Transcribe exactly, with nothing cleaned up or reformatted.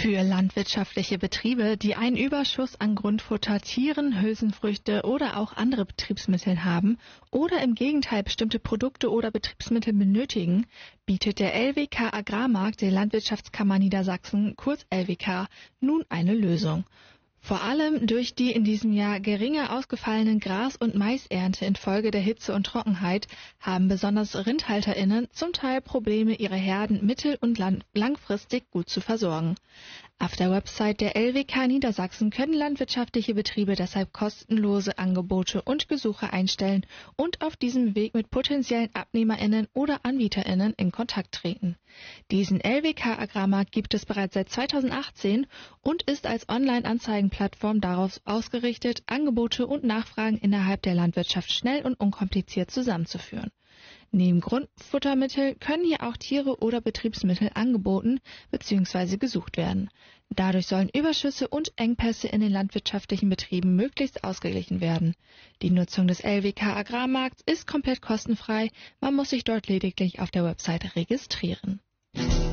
Für landwirtschaftliche Betriebe, die einen Überschuss an Grundfutter, Tieren, Hülsenfrüchte oder auch andere Betriebsmittel haben oder im Gegenteil bestimmte Produkte oder Betriebsmittel benötigen, bietet der L W K Agrarmarkt der Landwirtschaftskammer Niedersachsen, kurz L W K, nun eine Lösung. Vor allem durch die in diesem Jahr geringer ausgefallenen Gras- und Maisernte infolge der Hitze und Trockenheit haben besonders RindhalterInnen zum Teil Probleme, ihre Herden mittel- und lang- langfristig gut zu versorgen. Auf der Website der L W K Niedersachsen können landwirtschaftliche Betriebe deshalb kostenlose Angebote und Gesuche einstellen und auf diesem Weg mit potenziellen AbnehmerInnen oder AnbieterInnen in Kontakt treten. Diesen L W K Agrarmarkt gibt es bereits seit zweitausendachtzehn und ist als Online-Anzeigenplattform darauf ausgerichtet, Angebote und Nachfragen innerhalb der Landwirtschaft schnell und unkompliziert zusammenzuführen. Neben Grundfuttermittel können hier auch Tiere oder Betriebsmittel angeboten bzw. gesucht werden. Dadurch sollen Überschüsse und Engpässe in den landwirtschaftlichen Betrieben möglichst ausgeglichen werden. Die Nutzung des L W K Agrarmarkts ist komplett kostenfrei, man muss sich dort lediglich auf der Webseite registrieren.